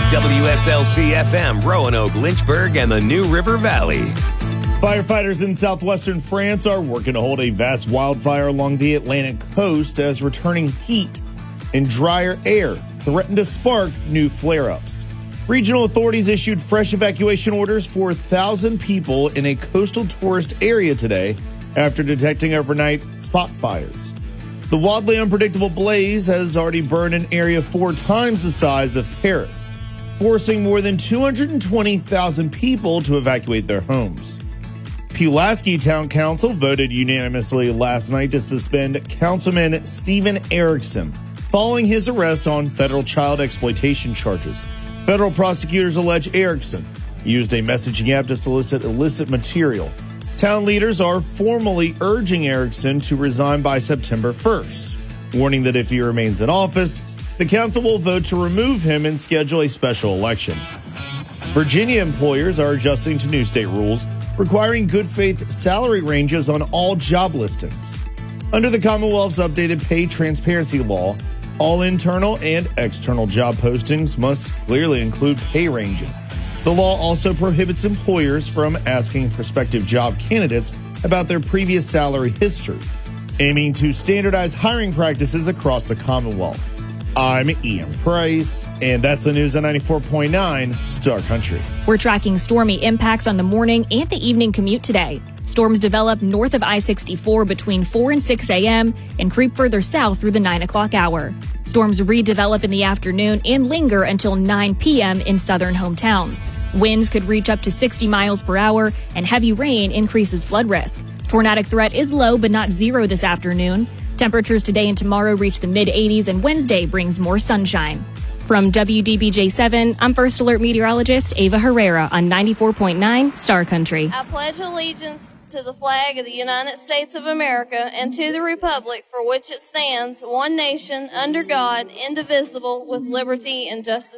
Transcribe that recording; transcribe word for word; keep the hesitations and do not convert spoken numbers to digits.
W S L C F M, Roanoke, Lynchburg, and the New River Valley. Firefighters in southwestern France are working to hold a vast wildfire along the Atlantic coast as returning heat and drier air threaten to spark new flare-ups. Regional authorities issued fresh evacuation orders for one thousand people in a coastal tourist area today after detecting overnight spot fires. The wildly unpredictable blaze has already burned an area four times the size of Paris, forcing more than two hundred twenty thousand people to evacuate their homes. Pulaski Town Council voted unanimously last night to suspend Councilman Steven Erickson following his arrest on federal child exploitation charges. Federal prosecutors allege Erickson used a messaging app to solicit illicit material. Town leaders are formally urging Erickson to resign by September first, warning that if he remains in office, the council will vote to remove him and schedule a special election. Virginia employers are adjusting to new state rules requiring good faith salary ranges on all job listings. Under the Commonwealth's updated pay transparency law, all internal and external job postings must clearly include pay ranges. The law also prohibits employers from asking prospective job candidates about their previous salary history, aiming to standardize hiring practices across the Commonwealth. I'm Ian Price, and that's the news on ninety-four point nine Star Country. We're tracking stormy impacts on the morning and the evening commute today. Storms develop north of I sixty-four between four and six a.m. and creep further south through the nine o'clock hour. Storms redevelop in the afternoon and linger until nine p.m. in southern hometowns. Winds could reach up to sixty miles per hour, and heavy rain increases flood risk. Tornadic threat is low but not zero this afternoon. Temperatures today and tomorrow reach the mid-eighties, and Wednesday brings more sunshine. From W D B J seven, I'm First Alert meteorologist Ava Herrera on ninety-four point nine Star Country. I pledge allegiance to the flag of the United States of America and to the republic for which it stands, one nation, under God, indivisible, with liberty and justice